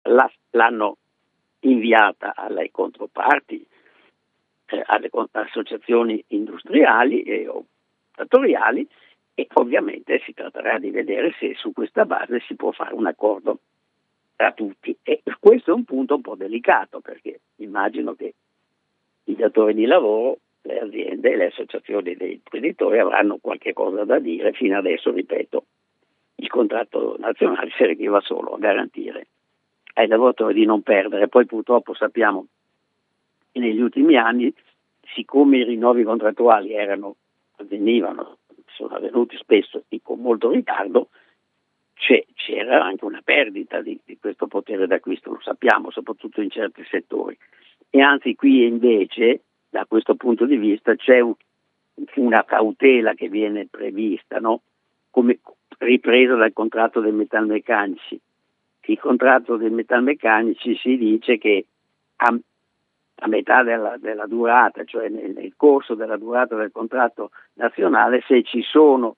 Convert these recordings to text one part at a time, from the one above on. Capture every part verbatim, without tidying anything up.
la, l'hanno inviata alle controparti, eh, alle associazioni industriali e o datoriali, e ovviamente si tratterà di vedere se su questa base si può fare un accordo tra tutti. E questo è un punto un po' delicato, perché immagino che i datori di lavoro, le aziende e le associazioni dei imprenditori avranno qualche cosa da dire. Fino adesso, ripeto, il contratto nazionale serviva solo a garantire ai lavoratori di non perdere. Poi purtroppo sappiamo che negli ultimi anni, siccome i rinnovi contrattuali erano, avvenivano, sono avvenuti spesso con molto ritardo, c'è, c'era anche una perdita di, di questo potere d'acquisto, lo sappiamo, soprattutto in certi settori. E anzi qui invece, da questo punto di vista, c'è un, una cautela che viene prevista, no? Come ripresa dal contratto dei metalmeccanici. Il contratto dei metalmeccanici si dice che a, a metà della, della durata, cioè nel, nel corso della durata del contratto nazionale, se ci sono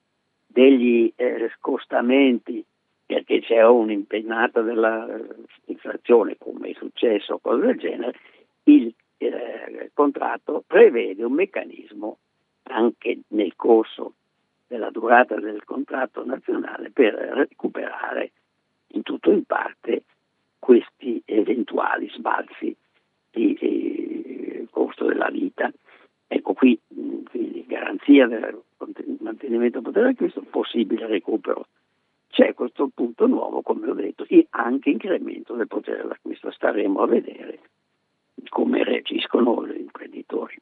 degli eh, scostamenti perché c'è un'impennata dell'inflazione, come è successo, cose del genere, il eh, contratto prevede un meccanismo anche nel corso della durata del contratto nazionale per recuperare in tutto o in parte questi eventuali sbalzi di eh, costo della vita. Ecco qui, quindi garanzia del mantenimento del potere d'acquisto, possibile recupero. C'è questo punto nuovo, come ho detto, e anche incremento del potere d'acquisto. Staremo a vedere come reagiscono gli imprenditori.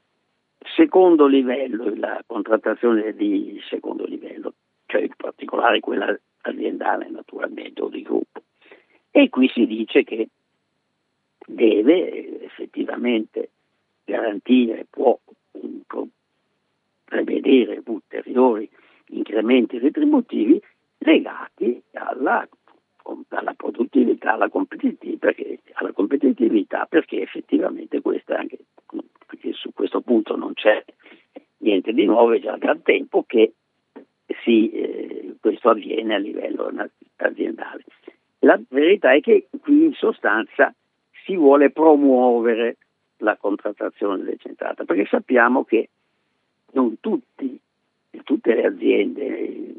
Secondo livello, la contrattazione di secondo livello, cioè in particolare quella aziendale naturalmente o di gruppo. E qui si dice che deve effettivamente garantire, può, può prevedere ulteriori incrementi retributivi legati alla, alla produttività, alla competitività, perché, alla competitività, perché effettivamente questa anche, perché su questo punto non c'è niente di nuovo, è già da tempo che si, eh, questo avviene a livello aziendale. La verità è che qui in sostanza si vuole promuovere la contrattazione decentrata, perché sappiamo che non tutti, tutte le aziende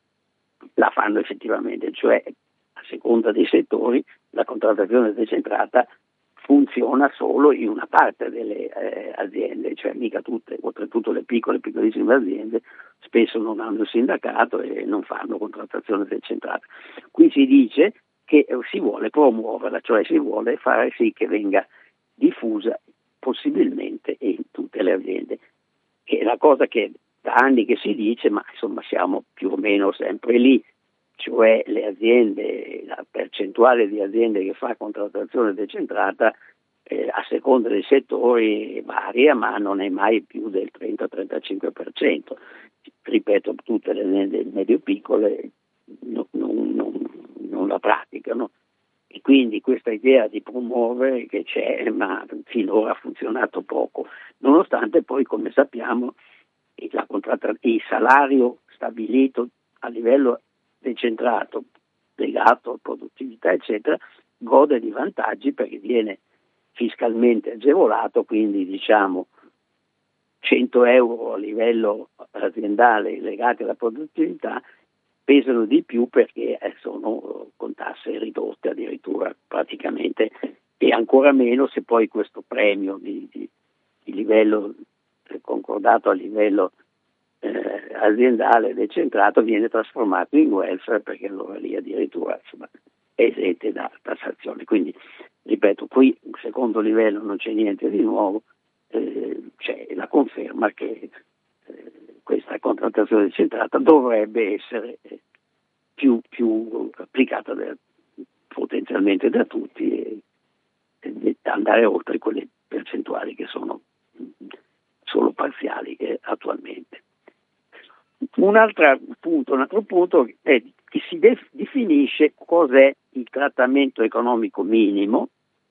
la fanno effettivamente, cioè a seconda dei settori la contrattazione decentrata funziona solo in una parte delle eh, aziende, cioè mica tutte, oltretutto le piccole e piccolissime aziende spesso non hanno il sindacato e non fanno contrattazione decentrata. Qui si dice che si vuole promuoverla, cioè si vuole fare sì che venga diffusa possibilmente in tutte le aziende. Che è una cosa che da anni che si dice, ma insomma siamo più o meno sempre lì, cioè le aziende, la percentuale di aziende che fa contrattazione decentrata eh, a seconda dei settori varia, ma non è mai più del trenta trentacinque per cento. Ripeto, tutte le aziende medio-piccole non, non, non, non la praticano. E quindi questa idea di promuovere che c'è, ma finora ha funzionato poco, nonostante poi, come sappiamo, la contratta- il salario stabilito a livello decentrato, legato a produttività, eccetera, gode di vantaggi perché viene fiscalmente agevolato, quindi diciamo cento euro a livello aziendale legati alla produttività pesano di più perché sono con tasse ridotte addirittura praticamente, e ancora meno se poi questo premio di, di, di livello concordato a livello eh, aziendale decentrato viene trasformato in welfare, perché allora lì addirittura insomma, è esente da tassazione. Quindi ripeto, qui in secondo livello non c'è niente di nuovo, eh, c'è la conferma che eh, questa contrattazione decentrata dovrebbe essere eh, più, più applicata da, potenzialmente da tutti e, e andare oltre quelle percentuali che sono solo parziali eh, attualmente. Un altro punto, un altro punto è che si def- definisce cos'è il trattamento economico minimo,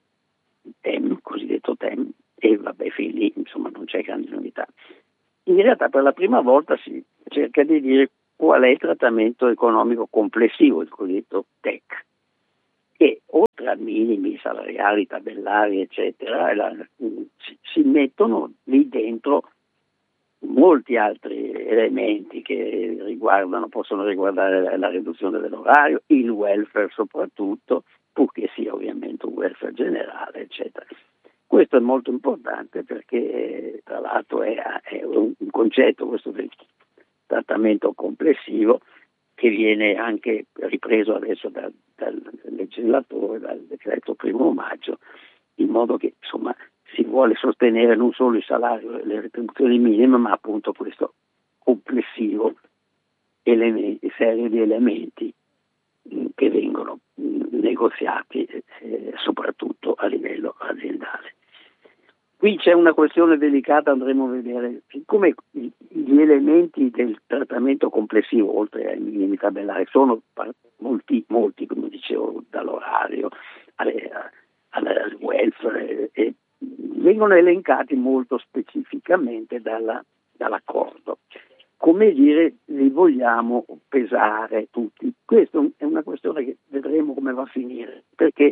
T E M, cosiddetto T E M, e vabbè, fin lì insomma non c'è grande novità. In realtà per la prima volta si cerca di dire qual è il trattamento economico complessivo, il cosiddetto T E C, che eccetera, minimi salariali, tabellari, eccetera, e la, si, si mettono lì dentro molti altri elementi che riguardano, possono riguardare la, la riduzione dell'orario, il welfare soprattutto, purché sia ovviamente un welfare generale, eccetera. Questo è molto importante perché tra l'altro è, è un, un concetto, questo del trattamento complessivo, che viene anche ripreso adesso dal, dal legislatore, dal decreto primo maggio, in modo che insomma si vuole sostenere non solo il salario e le retribuzioni minime, ma appunto questo complessivo elementi, serie di elementi mh, che vengono mh, negoziati eh, soprattutto a livello aziendale. Qui c'è una questione delicata, andremo a vedere, siccome gli elementi del trattamento complessivo, oltre ai minimi tabellari, sono molti, molti come dicevo, dall'orario alle, al welfare, e vengono elencati molto specificamente dalla, dall'accordo. Come dire, li vogliamo pesare tutti. Questa è una questione che vedremo come va a finire, perché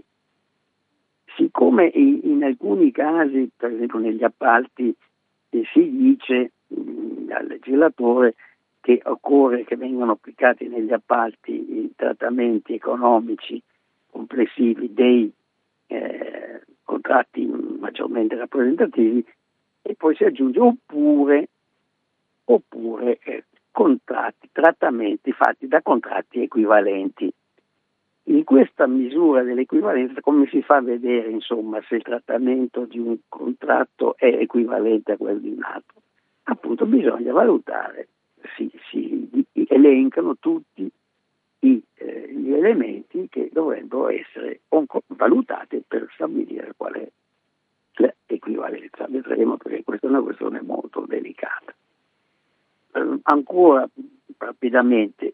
siccome in, in alcuni casi, per esempio negli appalti, eh, si dice mh, al legislatore che occorre che vengano applicati negli appalti i trattamenti economici complessivi dei eh, contratti maggiormente rappresentativi, e poi si aggiunge oppure, oppure eh, contratti, trattamenti fatti da contratti equivalenti. In questa misura dell'equivalenza, come si fa a vedere, insomma, se il trattamento di un contratto è equivalente a quello di un altro? Appunto, bisogna valutare, si, si elencano tutti i, eh, gli elementi che dovrebbero essere valutati per stabilire qual è l'equivalenza. Vedremo, perché questa è una questione molto delicata. Eh, ancora rapidamente,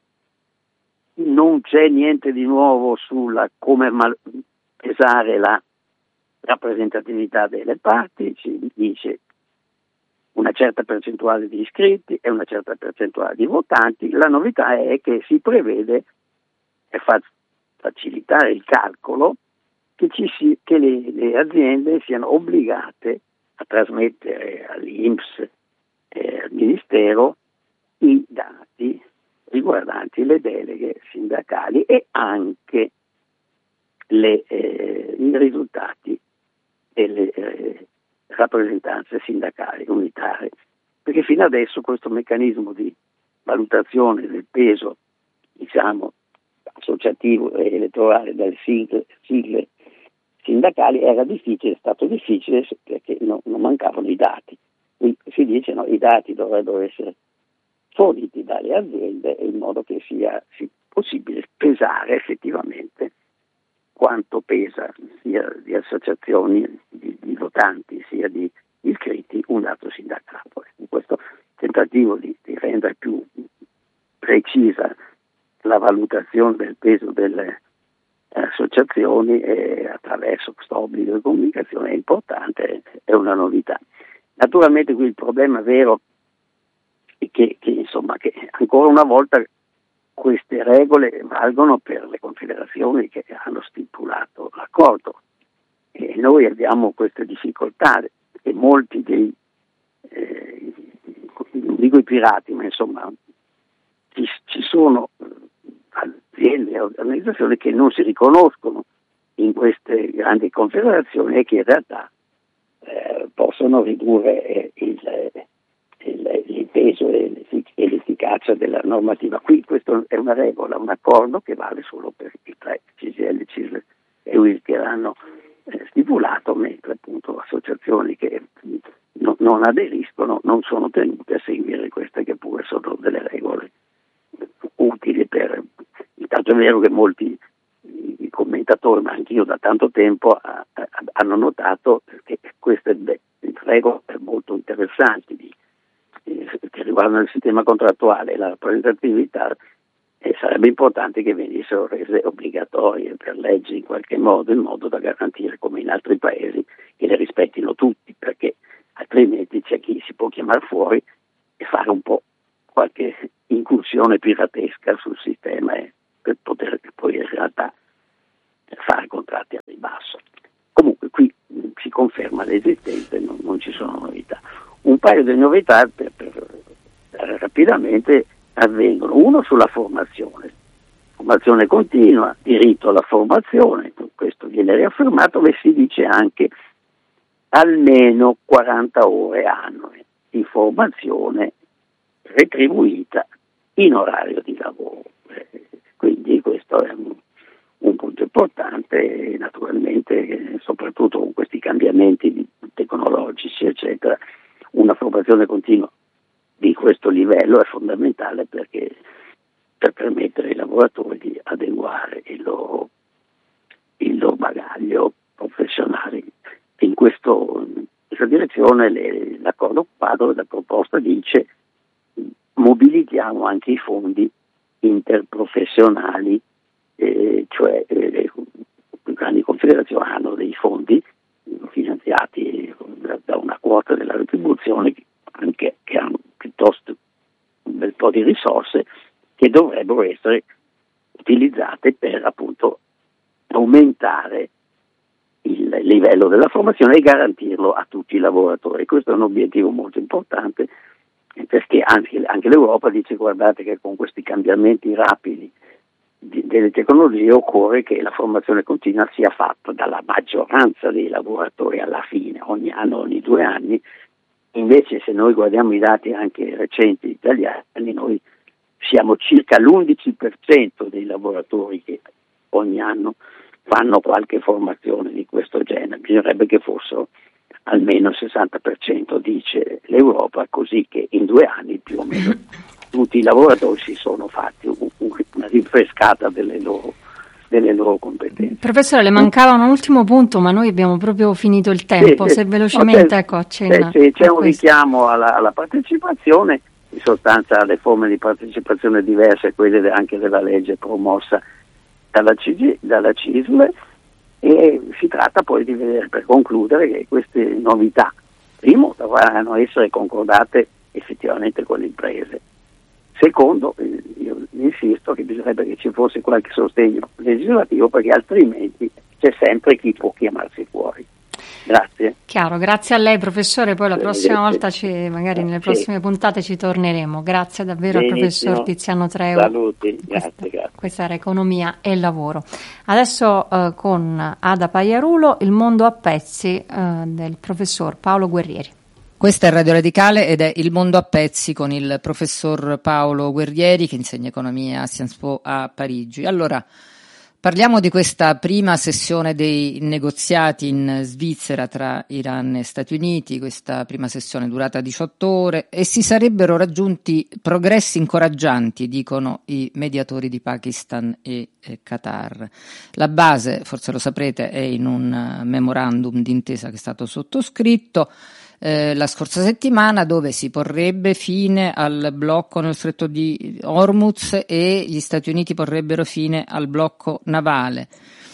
non c'è niente di nuovo sulla come mal- pesare la rappresentatività delle parti, si dice una certa percentuale di iscritti e una certa percentuale di votanti. La novità è che si prevede, per far facilitare il calcolo, che, ci si, che le, le aziende siano obbligate a trasmettere all'I N P S e al Ministero i dati riguardanti le deleghe sindacali e anche le, eh, i risultati delle eh, rappresentanze sindacali unitarie, perché fino adesso questo meccanismo di valutazione del peso, diciamo, associativo e elettorale dalle sigle, sigle sindacali era difficile, è stato difficile perché no, non mancavano i dati. Qui si dice no, i dati dovrebbero essere forniti dalle aziende in modo che sia possibile pesare effettivamente quanto pesa sia di associazioni di, di votanti sia di iscritti un dato sindacato. In questo tentativo di, di rendere più precisa la valutazione del peso delle associazioni e attraverso questo obbligo di comunicazione è importante, è una novità. Naturalmente qui il problema vero Che, che insomma che ancora una volta queste regole valgono per le confederazioni che hanno stipulato l'accordo, e noi abbiamo queste difficoltà e molti dei eh, non dico i pirati, ma insomma ci, ci sono aziende e organizzazioni che non si riconoscono in queste grandi confederazioni e che in realtà eh, possono ridurre eh, il Il, il peso e l'efficacia della normativa. Qui questo è una regola, un accordo che vale solo per i tre C G I L, C I S L e U I L che l'hanno eh, stipulato, mentre appunto associazioni che no, non aderiscono non sono tenute a seguire queste che pure sono delle regole utili per. Intanto è vero che molti i commentatori, ma anch'io da tanto tempo a, a, hanno notato che queste beh, regole molto interessanti di che riguardano il sistema contrattuale e la rappresentatività, e sarebbe importante che venissero rese obbligatorie per legge in qualche modo, in modo da garantire, come in altri paesi, che le rispettino tutti, perché altrimenti c'è chi si può chiamare fuori e fare un po' qualche incursione piratesca sul sistema e per poter poi in realtà fare contratti sistema l'esistente, non, non ci sono novità. Un paio di novità per, per, per rapidamente avvengono. Uno sulla formazione, formazione continua, diritto alla formazione, questo viene riaffermato, dove si dice anche almeno quaranta ore annue di formazione retribuita in orario di lavoro. Quindi questo è un, un punto importante, naturalmente, soprattutto con questi cambiamenti tecnologici, eccetera. Una formazione continua di questo livello è fondamentale perché per permettere ai lavoratori di adeguare il loro, il loro bagaglio professionale. In, questo, in questa direzione le, l'accordo quadro, la proposta dice mobilitiamo anche i fondi interprofessionali, eh, cioè eh, le più grandi confederazioni hanno dei fondi finanziati da, da una quota della retribuzione anche, che hanno piuttosto un bel po' di risorse che dovrebbero essere utilizzate per appunto aumentare il livello della formazione e garantirlo a tutti i lavoratori. Questo è un obiettivo molto importante, perché anche, anche l'Europa dice guardate che con questi cambiamenti rapidi di, delle tecnologie occorre che la formazione continua sia fatta dalla maggioranza dei lavoratori alla fine, ogni anno, ogni due anni. Invece se noi guardiamo i dati anche recenti italiani, noi siamo circa l'undici per cento dei lavoratori che ogni anno fanno qualche formazione di questo genere. Bisognerebbe che fossero almeno il sessanta per cento, dice l'Europa, così che in due anni più o meno tutti i lavoratori si sono fatti un, un, una rinfrescata delle loro, delle loro competenze. Professore, le mancava un ultimo punto, ma noi abbiamo proprio finito il tempo. Sì, se velocemente, no, c'è, ecco, accenna. C'è, c'è, c'è un richiamo alla, alla partecipazione, in sostanza le forme di partecipazione diverse, quelle anche della legge promossa dalla, C G, dalla C I S L, e si tratta poi di vedere, per concludere, che queste novità, primo, dovranno essere concordate effettivamente con le imprese. Secondo, io insisto che bisognerebbe che ci fosse qualche sostegno legislativo, perché altrimenti c'è sempre chi può chiamarsi fuori. Grazie. Chiaro, grazie a lei professore, poi la prossima volta ci, magari nelle prossime sì. puntate ci torneremo. Grazie davvero Benissimo. al professor Tiziano Treu. Saluti, grazie, questa, grazie. Questa era Economia e Lavoro. Adesso eh, con Ada Paiarulo, Il mondo a pezzi eh, del professor Paolo Guerrieri. Questa è Radio Radicale ed è Il mondo a pezzi con il professor Paolo Guerrieri, che insegna economia a Sciences Po a Parigi. Allora, parliamo di questa prima sessione dei negoziati in Svizzera tra Iran e Stati Uniti. Questa prima sessione è durata diciotto ore e si sarebbero raggiunti progressi incoraggianti, dicono i mediatori di Pakistan e eh, Qatar. La base, forse lo saprete, è in un uh, memorandum d'intesa che è stato sottoscritto Eh, la scorsa settimana, dove si porrebbe fine al blocco nello stretto di Hormuz e gli Stati Uniti porrebbero fine al blocco navale.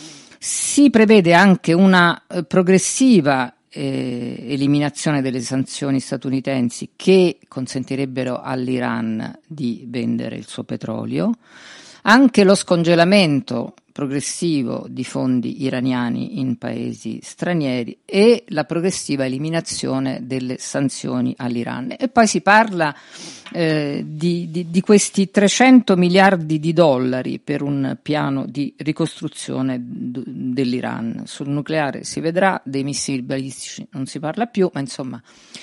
Si prevede anche una eh, progressiva eh, eliminazione delle sanzioni statunitensi che consentirebbero all'Iran di vendere il suo petrolio, anche lo scongelamento progressivo di fondi iraniani in paesi stranieri e la progressiva eliminazione delle sanzioni all'Iran. E poi si parla eh, di, di, di questi trecento miliardi di dollari per un piano di ricostruzione d- dell'Iran. Sul nucleare si vedrà, dei missili balistici non si parla più, ma insomma,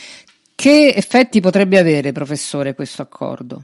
che effetti potrebbe avere, professore, questo accordo?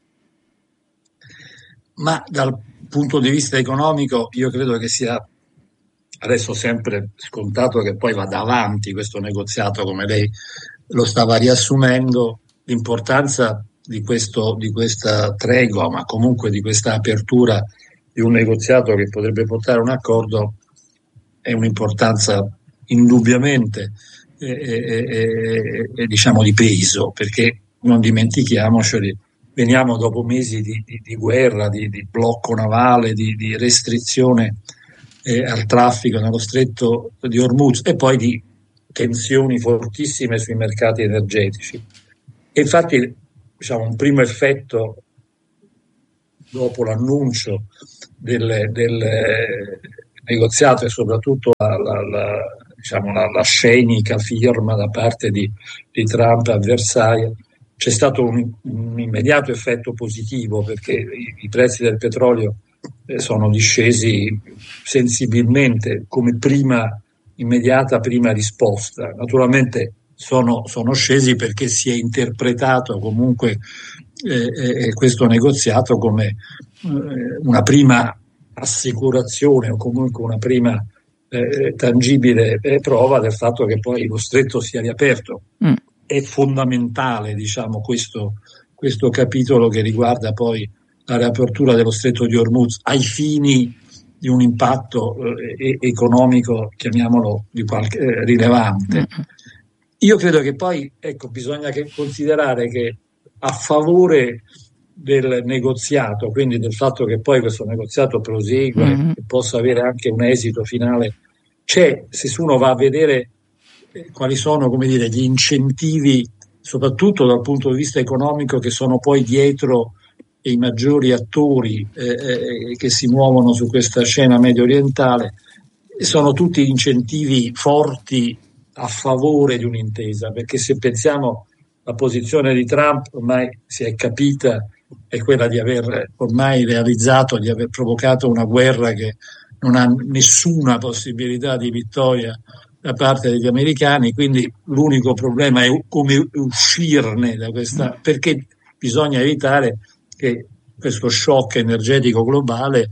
Ma dal punto di vista economico io credo che sia adesso sempre scontato che poi vada avanti questo negoziato, come lei lo stava riassumendo. L'importanza di, questo, di questa tregua, ma comunque di questa apertura di un negoziato che potrebbe portare a un accordo, è un'importanza indubbiamente eh, eh, eh, eh, diciamo di peso, perché non dimentichiamoceli, veniamo dopo mesi di, di, di guerra, di, di blocco navale, di, di restrizione eh, al traffico nello stretto di Hormuz e poi di tensioni fortissime sui mercati energetici. E infatti, diciamo, un primo effetto dopo l'annuncio del, del negoziato e soprattutto la, la, la, diciamo, la, la scenica firma da parte di, di Trump a Versailles, c'è stato un, un immediato effetto positivo, perché i, i prezzi del petrolio eh, sono discesi sensibilmente come prima, immediata prima risposta. Naturalmente sono, sono scesi perché si è interpretato comunque eh, eh, questo negoziato come eh, una prima assicurazione o comunque una prima eh, tangibile eh, prova del fatto che poi lo stretto sia riaperto. Mm. È fondamentale, diciamo, questo, questo capitolo che riguarda poi la riapertura dello stretto di Hormuz ai fini di un impatto eh, economico, chiamiamolo, di qualche, eh, rilevante. Mm. Io credo che poi, ecco, bisogna che considerare che a favore del negoziato, quindi del fatto che poi questo negoziato prosegua mm-hmm. e possa avere anche un esito finale, c'è, se uno va a vedere eh, quali sono, come dire, gli incentivi, soprattutto dal punto di vista economico, che sono poi dietro i maggiori attori eh, eh, che si muovono su questa scena medio orientale, sono tutti incentivi forti a favore di un'intesa, perché se pensiamo la posizione di Trump ormai si è capita, è quella di aver ormai realizzato, di aver provocato una guerra che non ha nessuna possibilità di vittoria da parte degli americani, quindi l'unico problema è come uscirne da questa, perché bisogna evitare che questo shock energetico globale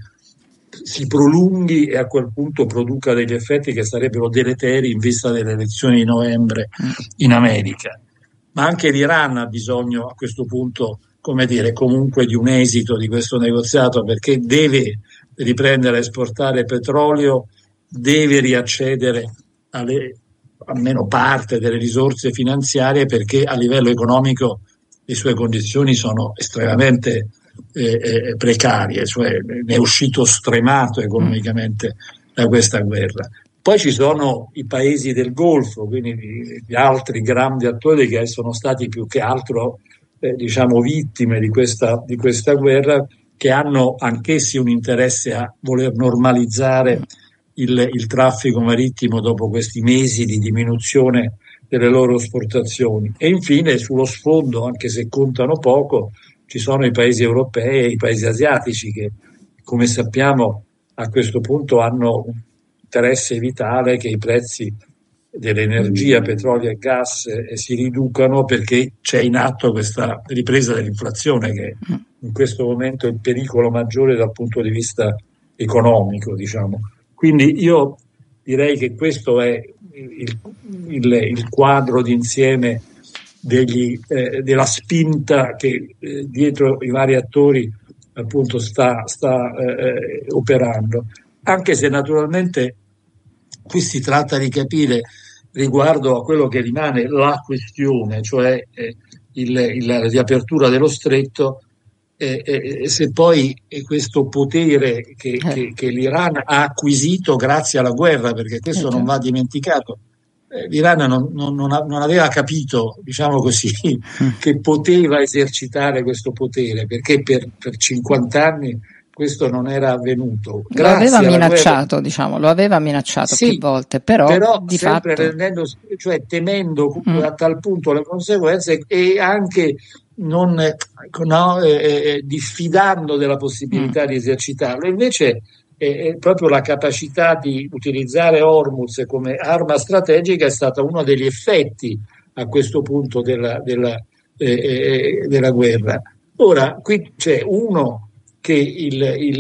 si prolunghi e a quel punto produca degli effetti che sarebbero deleteri in vista delle elezioni di novembre in America. Ma anche l'Iran ha bisogno a questo punto, come dire, comunque di un esito di questo negoziato, perché deve riprendere a esportare petrolio, deve riaccedere alle, almeno parte delle risorse finanziarie, perché a livello economico le sue condizioni sono estremamente eh, eh, precarie, cioè ne è uscito stremato economicamente da questa guerra. Poi ci sono i paesi del Golfo, quindi gli altri grandi attori che sono stati più che altro eh, diciamo vittime di questa, di questa guerra, che hanno anch'essi un interesse a voler normalizzare il, il traffico marittimo dopo questi mesi di diminuzione delle loro esportazioni. E infine sullo sfondo, anche se contano poco, ci sono i paesi europei e i paesi asiatici che, come sappiamo, a questo punto hanno un interesse vitale che i prezzi dell'energia, petrolio e gas eh, si riducano, perché c'è in atto questa ripresa dell'inflazione che in questo momento è il pericolo maggiore dal punto di vista economico, diciamo. Quindi io direi che questo è il, il, il quadro d'insieme degli, eh, della spinta che eh, dietro i vari attori appunto sta, sta eh, operando, anche se naturalmente qui si tratta di capire riguardo a quello che rimane la questione, cioè eh, il, il, la riapertura dello stretto, eh, eh, se poi eh, questo potere che, eh. che, che l'Iran ha acquisito grazie alla guerra, perché questo eh, non va dimenticato, eh, l'Iran non, non, non, ha, non aveva capito, diciamo così, mm. che poteva esercitare questo potere, perché per, per cinquanta anni questo non era avvenuto. Lo aveva minacciato, guerra, diciamo, lo aveva minacciato sì, più volte, però, però di sempre fatto... rendendo, cioè temendo mm. a tal punto le conseguenze e anche non no, eh, diffidando della possibilità mm. di esercitarlo. Invece eh, proprio la capacità di utilizzare Hormuz come arma strategica è stata uno degli effetti a questo punto della, della, eh, della guerra. Ora, qui c'è uno che il, il,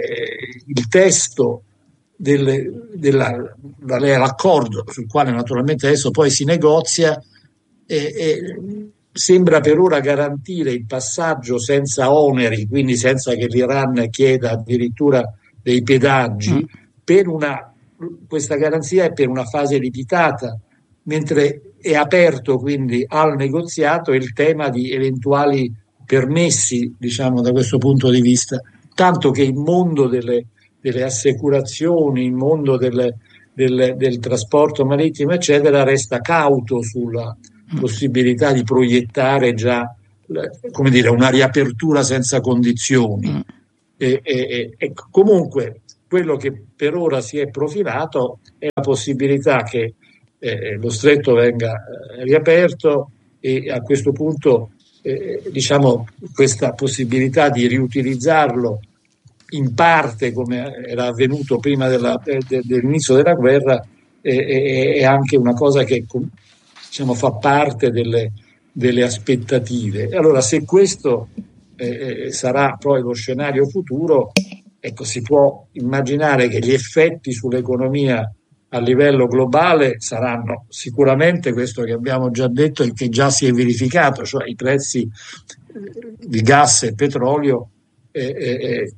il testo del, della, dell'accordo, sul quale naturalmente adesso poi si negozia, eh, eh, sembra per ora garantire il passaggio senza oneri, quindi senza che l'Iran chieda addirittura dei pedaggi, mm. per una, questa garanzia è per una fase limitata, mentre è aperto quindi al negoziato il tema di eventuali permessi, diciamo, da questo punto di vista, tanto che il mondo delle, delle assicurazioni, il mondo delle, del, del trasporto marittimo, eccetera, resta cauto sulla possibilità di proiettare già, come dire, una riapertura senza condizioni. E, e, e comunque quello che per ora si è profilato è la possibilità che eh, lo stretto venga eh, riaperto e a questo punto eh, diciamo questa possibilità di riutilizzarlo in parte come era avvenuto prima della, de, de, dell'inizio della guerra eh, è anche una cosa che diciamo, fa parte delle, delle aspettative. Allora se questo eh, sarà poi lo scenario futuro, ecco, si può immaginare che gli effetti sull'economia a livello globale saranno sicuramente questo che abbiamo già detto e che già si è verificato, cioè i prezzi di gas e petrolio, eh, eh,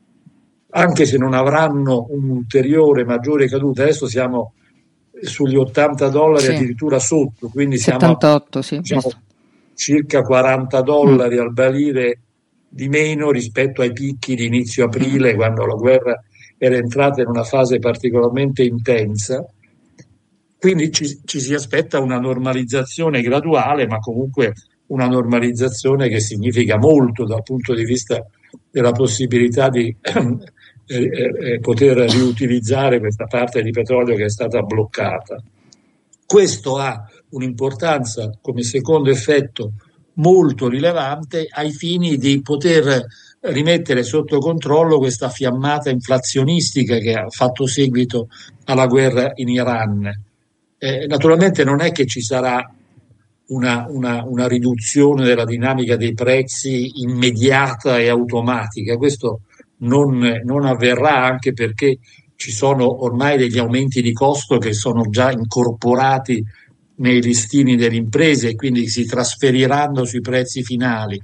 anche se non avranno un'ulteriore maggiore caduta, adesso siamo sugli ottanta dollari, sì, addirittura sotto, quindi settantotto, siamo, sì, diciamo, circa quaranta dollari mm. al barile di meno rispetto ai picchi di inizio aprile, mm. quando la guerra era entrata in una fase particolarmente intensa. Quindi ci, ci si aspetta una normalizzazione graduale, ma comunque una normalizzazione che significa molto dal punto di vista della possibilità di eh, eh, poter riutilizzare questa parte di petrolio che è stata bloccata. Questo ha un'importanza come secondo effetto molto rilevante ai fini di poter rimettere sotto controllo questa fiammata inflazionistica che ha fatto seguito alla guerra in Iran. Eh, naturalmente non è che ci sarà una, una, una riduzione della dinamica dei prezzi immediata e automatica, questo non, non avverrà, anche perché ci sono ormai degli aumenti di costo che sono già incorporati nei listini delle imprese e quindi si trasferiranno sui prezzi finali,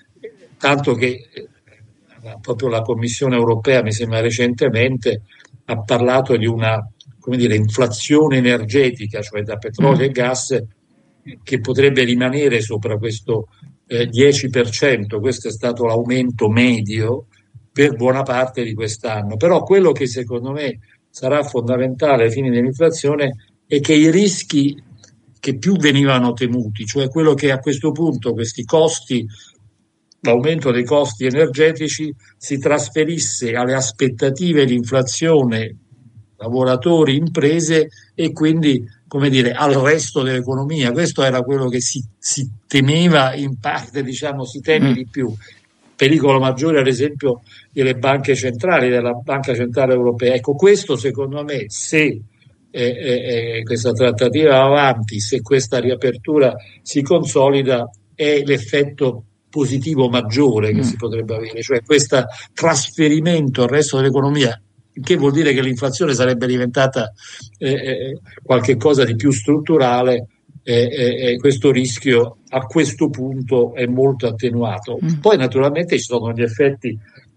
tanto che eh, proprio la Commissione europea, mi sembra recentemente, ha parlato di una, come dire, inflazione energetica, cioè da petrolio mm. e gas, che potrebbe rimanere sopra questo eh, dieci per cento. Questo è stato l'aumento medio per buona parte di quest'anno. Però quello che secondo me sarà fondamentale ai fini dell'inflazione è che i rischi che più venivano temuti, cioè quello che a questo punto questi costi, l'aumento dei costi energetici, si trasferisse alle aspettative di inflazione lavoratori, imprese e quindi, come dire, al resto dell'economia. Questo era quello che si, si temeva in parte, diciamo, si teme mm. di più. Pericolo maggiore, ad esempio, delle banche centrali, della Banca Centrale Europea. Ecco, questo secondo me, se eh, eh, questa trattativa va avanti, se questa riapertura si consolida, è l'effetto positivo maggiore che mm. si potrebbe avere, cioè questo trasferimento al resto dell'economia, che vuol dire che l'inflazione sarebbe diventata eh, eh, qualche cosa di più strutturale. E eh, eh, questo rischio a questo punto è molto attenuato. Mm. Poi naturalmente ci sono gli effetti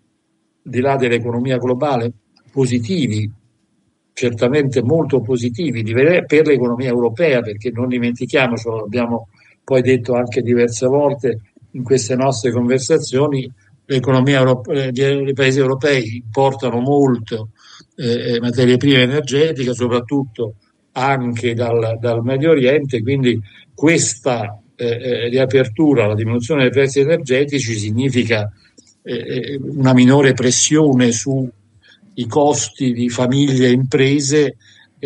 di là dell'economia globale positivi, certamente molto positivi per l'economia europea, perché non dimentichiamocelo, l'abbiamo poi detto anche diverse volte in queste nostre conversazioni, l'economia europea, i paesi europei importano molto eh, materie prime energetiche, soprattutto anche dal, dal Medio Oriente, quindi questa eh, riapertura, la diminuzione dei prezzi energetici significa eh, una minore pressione sui costi di famiglie e imprese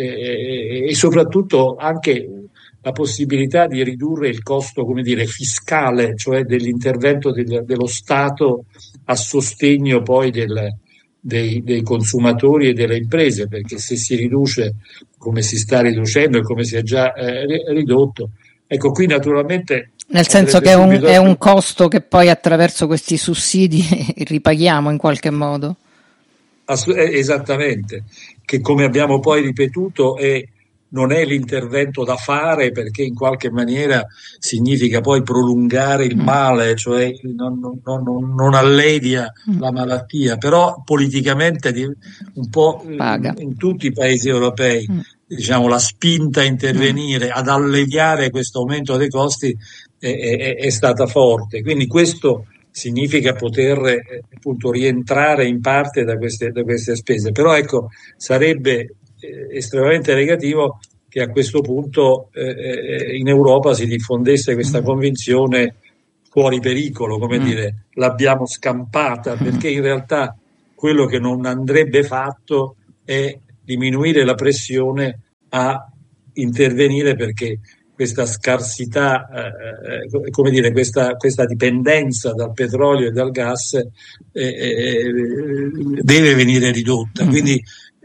eh, e soprattutto anche la possibilità di ridurre il costo, come dire, fiscale, cioè dell'intervento del, dello Stato a sostegno poi del, dei, dei consumatori e delle imprese, perché se si riduce come si sta riducendo e come si è già eh, ridotto, ecco, qui naturalmente nel senso che è un, è un costo che poi attraverso questi sussidi ripaghiamo in qualche modo. Assu- esattamente, che come abbiamo poi ripetuto è non è l'intervento da fare, perché in qualche maniera significa poi prolungare il male, cioè non, non, non, non allevia la malattia, però politicamente un po' in, in tutti i paesi europei diciamo la spinta a intervenire, ad alleviare questo aumento dei costi è, è, è stata forte, quindi questo significa poter eh, appunto rientrare in parte da queste, da queste spese, però ecco, sarebbe estremamente negativo che a questo punto eh, in Europa si diffondesse questa convinzione fuori pericolo, come mm. dire, l'abbiamo scampata, perché in realtà quello che non andrebbe fatto è diminuire la pressione a intervenire, perché questa scarsità, eh, come dire, questa, questa dipendenza dal petrolio e dal gas eh, eh, deve venire ridotta. Quindi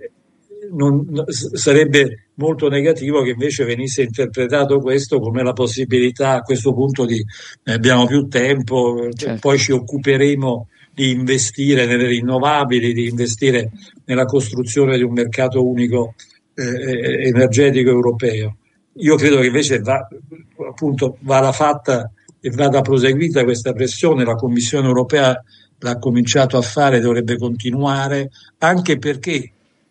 non, sarebbe molto negativo che invece venisse interpretato questo come la possibilità a questo punto di eh, abbiamo più tempo, certo. Poi ci occuperemo di investire nelle rinnovabili, di investire nella costruzione di un mercato unico eh, energetico europeo. Io credo che invece va, appunto, vada fatta e vada proseguita questa pressione. La Commissione europea l'ha cominciato a fare, dovrebbe continuare, anche perché,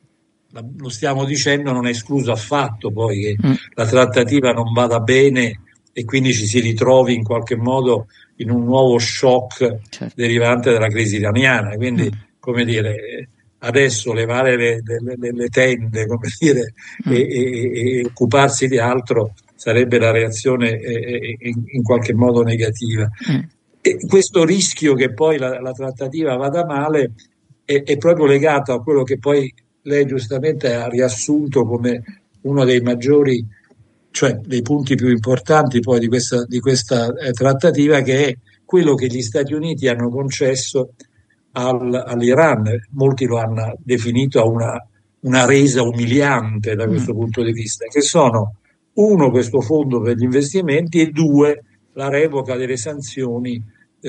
lo stiamo dicendo, non è escluso affatto poi che mm. la trattativa non vada bene e quindi ci si ritrovi in qualche modo in un nuovo shock certo. derivante dalla crisi iraniana. Quindi, mm. come dire, adesso levare le, le, le tende, come dire, mm. e, e, e occuparsi di altro sarebbe la reazione eh, in, in qualche modo negativa. Mm. E questo rischio che poi la, la trattativa vada male è, è proprio legato a quello che poi lei giustamente ha riassunto come uno dei maggiori, cioè dei punti più importanti poi di questa, di questa eh, trattativa, che è quello che gli Stati Uniti hanno concesso al, all'Iran. Molti lo hanno definito una, una resa umiliante da questo mm. punto di vista, che sono uno, questo fondo per gli investimenti, e due, la revoca delle sanzioni eh,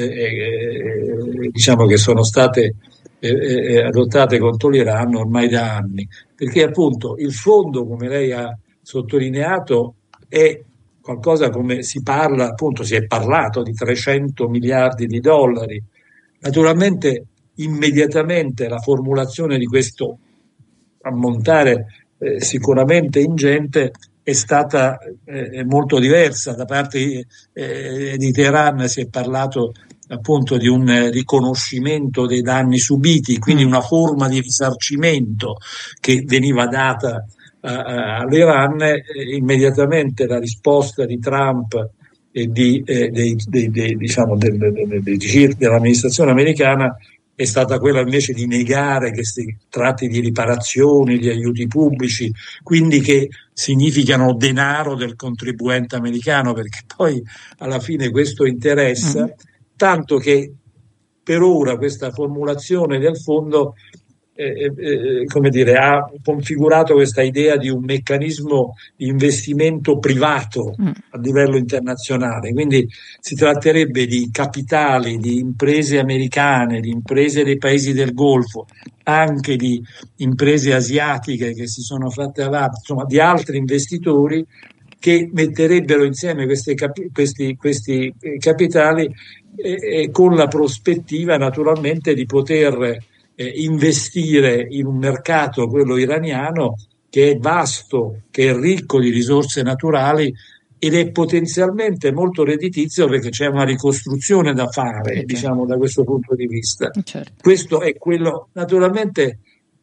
eh, diciamo che sono state eh, adottate contro l'Iran ormai da anni, perché appunto il fondo, come lei ha sottolineato, è qualcosa, come si parla, appunto si è parlato di trecento miliardi di dollari. Naturalmente immediatamente la formulazione di questo ammontare eh, sicuramente ingente è stata eh, molto diversa. Da parte eh, di Teheran si è parlato appunto di un riconoscimento dei danni subiti, quindi una forma di risarcimento che veniva data all'Iran. Eh, immediatamente la risposta di Trump e di, eh, dei, dei, dei, diciamo del, del, del, dell'amministrazione americana è stata quella invece di negare che si tratti di riparazioni, di aiuti pubblici, quindi che significano denaro del contribuente americano, perché poi alla fine questo interessa, mm-hmm. tanto che per ora questa formulazione del fondo Eh, eh, come dire, ha configurato questa idea di un meccanismo di investimento privato mm. a livello internazionale, quindi si tratterebbe di capitali di imprese americane, di imprese dei paesi del Golfo, anche di imprese asiatiche che si sono fatte avanti, insomma di altri investitori che metterebbero insieme questi, capi- questi, questi eh, capitali eh, eh, con la prospettiva naturalmente di poter Eh, investire in un mercato, quello iraniano, che è vasto, che è ricco di risorse naturali ed è potenzialmente molto redditizio, perché c'è una ricostruzione da fare, okay. diciamo, da questo punto di vista. Certo. Questo è quello, naturalmente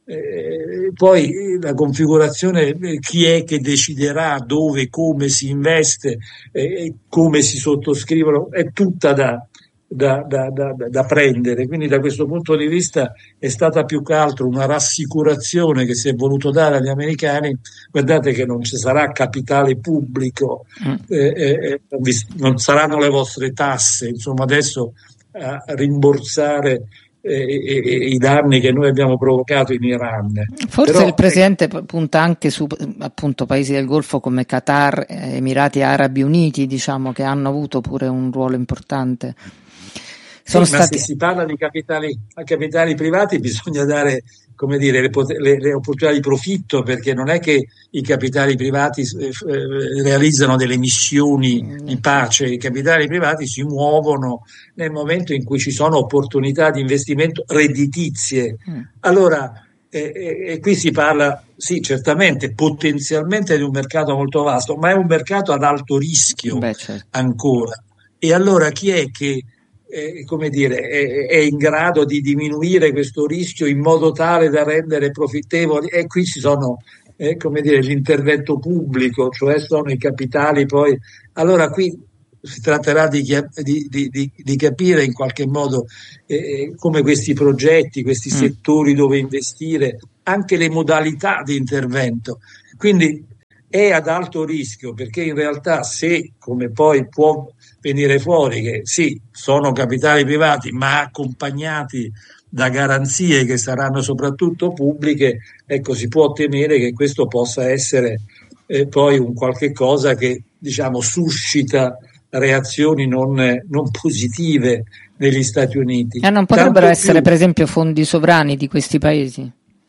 eh, poi la configurazione, eh, chi è che deciderà dove, come si investe, eh, come si sottoscrivono, è tutta da Da, da, da, da prendere. Quindi da questo punto di vista è stata più che altro una rassicurazione che si è voluto dare agli americani: guardate che non ci sarà capitale pubblico, eh, eh, non saranno le vostre tasse, insomma, adesso a rimborsare eh, i danni che noi abbiamo provocato in Iran. Forse Però, il Presidente eh, punta anche su appunto paesi del Golfo come Qatar, Emirati Arabi Uniti, diciamo, che hanno avuto pure un ruolo importante. Sono sì, stati... Ma se si parla di capitali, capitali privati bisogna dare, come dire, le, le, le opportunità di profitto, perché non è che i capitali privati eh, realizzano delle missioni mm. di pace. I capitali privati si muovono nel momento in cui ci sono opportunità di investimento redditizie. Mm. Allora, eh, eh, qui si parla, sì, certamente, potenzialmente di un mercato molto vasto, ma è un mercato ad alto rischio. Beh, certo. Ancora. E allora chi è che Eh, come dire, è, è in grado di diminuire questo rischio in modo tale da rendere profittevoli? E qui ci sono, eh, come dire, l'intervento pubblico, cioè sono i capitali poi. Allora qui si tratterà di, di, di, di capire in qualche modo eh, come questi progetti, questi mm. settori dove investire, anche le modalità di intervento. Quindi è ad alto rischio, perché in realtà se, come poi può venire fuori, che sì, sono capitali privati, ma accompagnati da garanzie che saranno soprattutto pubbliche, ecco, si può temere che questo possa essere eh, poi un qualche cosa che, diciamo, suscita reazioni non, non positive negli Stati Uniti. E non potrebbero Tanto essere, più, per esempio, fondi sovrani di questi paesi?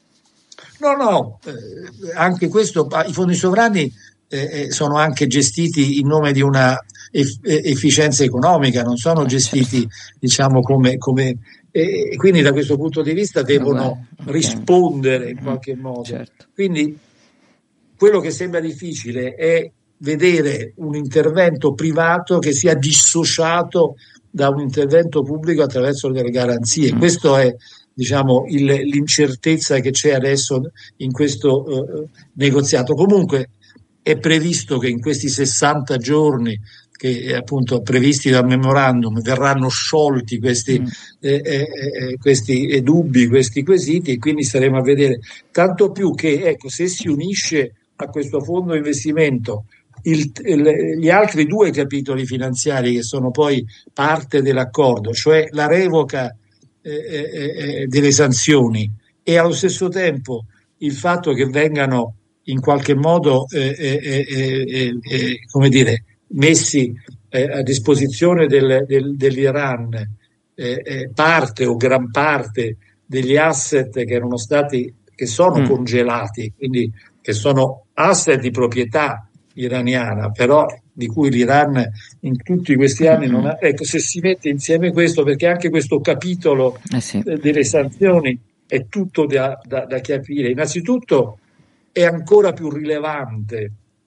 No, no, eh, anche questo, i fondi sovrani eh, sono anche gestiti in nome di una eff- efficienza economica, non sono gestiti, certo. diciamo, come... come e quindi da questo punto di vista devono okay. rispondere in qualche modo. Certo. Quindi quello che sembra difficile è vedere un intervento privato che sia dissociato da un intervento pubblico attraverso delle garanzie. Mm. Questo è, diciamo, il, l'incertezza che c'è adesso in questo uh, negoziato. Comunque è previsto che in questi sessanta giorni che appunto previsti dal memorandum verranno sciolti questi, mm. eh, eh, questi eh, dubbi, questi quesiti, e quindi staremo a vedere. Tanto più che, ecco, se si unisce a questo fondo investimento il, il, gli altri due capitoli finanziari che sono poi parte dell'accordo, cioè la revoca eh, eh, delle sanzioni e allo stesso tempo il fatto che vengano in qualche modo eh, eh, eh, eh, come dire messi eh, a disposizione del, del, dell'Iran eh, eh, parte o gran parte degli asset che erano stati, che sono mm. congelati, quindi che sono asset di proprietà iraniana, però di cui l'Iran in tutti questi anni non ha. Ecco, se si mette insieme questo, perché anche questo capitolo eh sì. delle sanzioni è tutto da, da, da capire. Innanzitutto è ancora più rilevante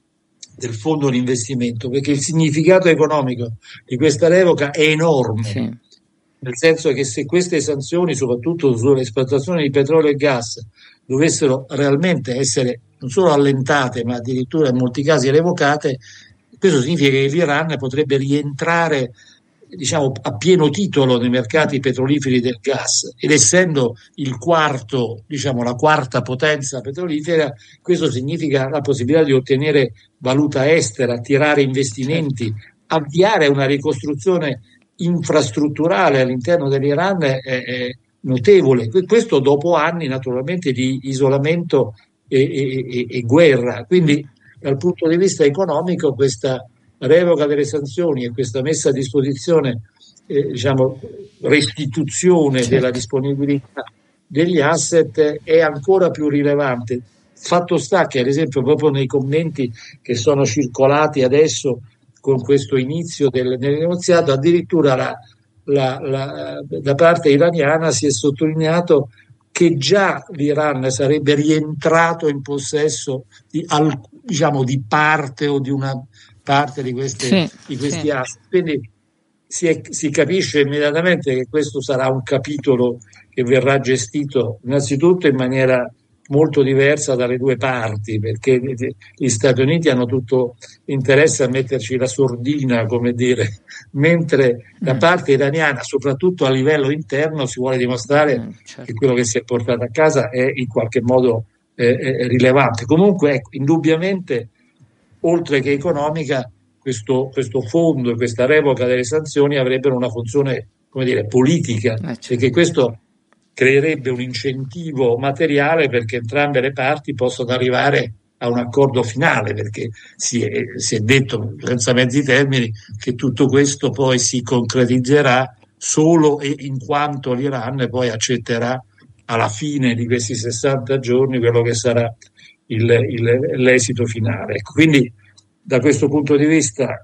del fondo di investimento, perché il significato economico di questa revoca è enorme, sì. nel senso che se queste sanzioni, soprattutto sull'esportazione di petrolio e gas, dovessero realmente essere non solo allentate, ma addirittura in molti casi revocate, questo significa che l'Iran potrebbe rientrare, diciamo, a pieno titolo nei mercati petroliferi del gas, ed essendo il quarto, diciamo, la quarta potenza petrolifera, questo significa la possibilità di ottenere valuta estera, attirare investimenti, avviare una ricostruzione infrastrutturale all'interno dell'Iran è, è notevole. Questo dopo anni naturalmente di isolamento e, e, e guerra. Quindi dal punto di vista economico questa revoca delle sanzioni e questa messa a disposizione, eh, diciamo, restituzione certo. della disponibilità degli asset è ancora più rilevante. Fatto sta che, ad esempio, proprio nei commenti che sono circolati adesso con questo inizio del, del negoziato, addirittura la, la, la, da parte iraniana si è sottolineato che già l'Iran sarebbe rientrato in possesso di, al, diciamo, di parte o di una parte di, queste, sì, di questi sì. asset. Quindi si, è, si capisce immediatamente che questo sarà un capitolo che verrà gestito innanzitutto in maniera molto diversa dalle due parti, perché gli Stati Uniti hanno tutto interesse a metterci la sordina, come dire, mentre da parte iraniana, soprattutto a livello interno, si vuole dimostrare mm, certo. che quello che si è portato a casa è in qualche modo eh, è rilevante. Comunque, ecco, indubbiamente, oltre che economica, questo, questo fondo e questa revoca delle sanzioni avrebbero una funzione, come dire, politica, eh, certo. perché questo creerebbe un incentivo materiale perché entrambe le parti possano arrivare a un accordo finale, perché si è, si è detto senza mezzi termini che tutto questo poi si concretizzerà solo e in quanto l'Iran poi accetterà alla fine di questi sessanta giorni quello che sarà il, il, l'esito finale. Quindi da questo punto di vista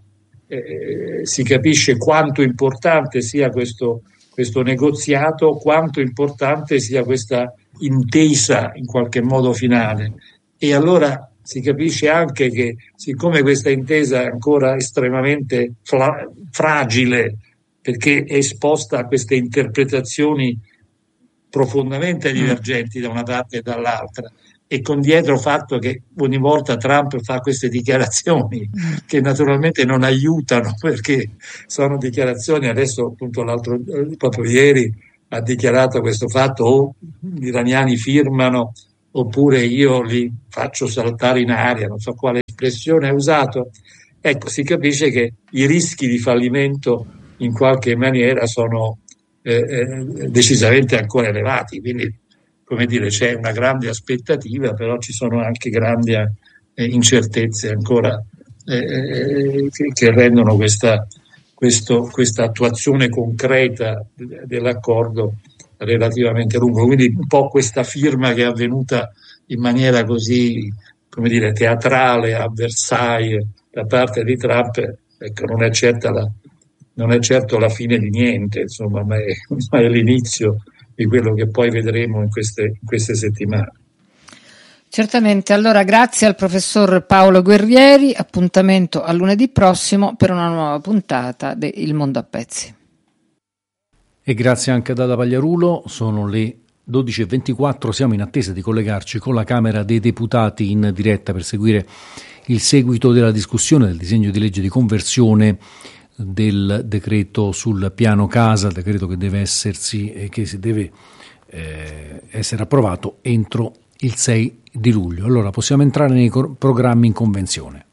eh, si capisce quanto importante sia questo questo negoziato, quanto importante sia questa intesa in qualche modo finale. E allora si capisce anche che, siccome questa intesa è ancora estremamente fra- fragile, perché è esposta a queste interpretazioni profondamente divergenti da una parte e dall'altra, e con dietro fatto che ogni volta Trump fa queste dichiarazioni che naturalmente non aiutano, perché sono dichiarazioni, adesso appunto l'altro, proprio ieri ha dichiarato questo fatto, o gli iraniani firmano oppure io li faccio saltare in aria, non so quale espressione ha usato. Ecco, si capisce che i rischi di fallimento in qualche maniera sono eh, eh, decisamente ancora elevati, quindi come dire, c'è una grande aspettativa, però ci sono anche grandi eh, incertezze ancora eh, che, che rendono questa, questo, questa attuazione concreta dell'accordo relativamente lungo. Quindi un po' questa firma che è avvenuta in maniera così, come dire, teatrale a Versailles da parte di Trump, ecco, non è certa la, non è certo la fine di niente, insomma, ma è, ma è l'inizio di quello che poi vedremo in queste, in queste settimane. Certamente, allora grazie al professor Paolo Guerrieri, appuntamento a lunedì prossimo per una nuova puntata di Il Mondo a Pezzi. E grazie anche ad Ada Pagliarulo, sono le dodici e ventiquattro, siamo in attesa di collegarci con la Camera dei Deputati in diretta per seguire il seguito della discussione del disegno di legge di conversione del decreto sul piano casa, il decreto che deve essersi e che si deve eh, essere approvato entro il sei di luglio. Allora possiamo entrare nei cor- programmi in convenzione.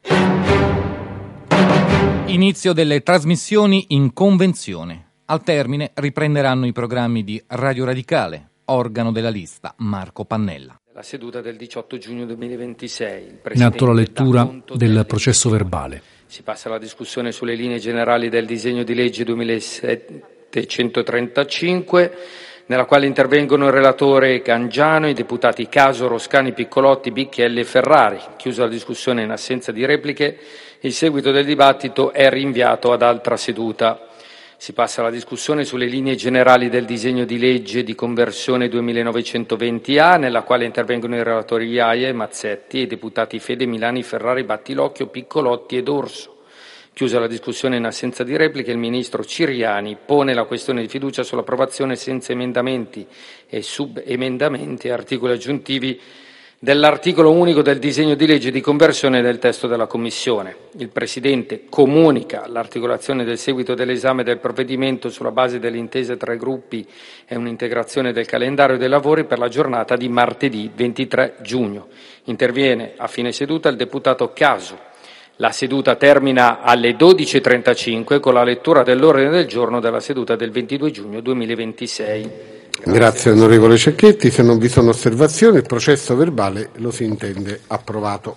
Inizio delle trasmissioni in convenzione. Al termine riprenderanno i programmi di Radio Radicale, organo della lista Marco Pannella. La seduta del diciotto giugno duemilaventisei. Il in atto la lettura del processo verbale. Si passa alla discussione sulle linee generali del disegno di legge duemilasettecentotrentacinque, nella quale intervengono il relatore Cangiano, i deputati Caso, Roscani, Piccolotti, Bicchielli e Ferrari. Chiusa la discussione in assenza di repliche, il seguito del dibattito è rinviato ad altra seduta. Si passa alla discussione sulle linee generali del disegno di legge di conversione duemilanovecentoventi A, nella quale intervengono i relatori Iaia e Mazzetti e i deputati Fede, Milani, Ferrari, Battilocchio, Piccolotti ed Orso. Chiusa la discussione in assenza di repliche, il ministro Ciriani pone la questione di fiducia sull'approvazione senza emendamenti e subemendamenti e articoli aggiuntivi dell'articolo unico del disegno di legge di conversione del testo della Commissione. Il Presidente comunica l'articolazione del seguito dell'esame del provvedimento sulla base delle intese tra i gruppi e un'integrazione del calendario dei lavori per la giornata di martedì ventitré giugno. Interviene a fine seduta il deputato Caso. La seduta termina alle dodici e trentacinque con la lettura dell'ordine del giorno della seduta del ventidue giugno duemilaventisei. Grazie onorevole Cecchetti, se non vi sono osservazioni il processo verbale lo si intende approvato.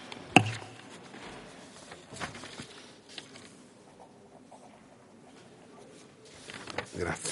Grazie.